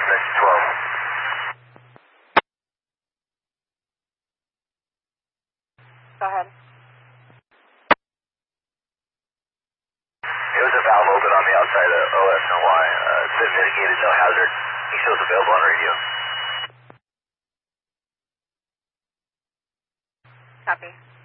That's 12. Go ahead. There was a valve open on the outside of OSNY. It says mitigated, no hazard. He shows available on radio. Copy.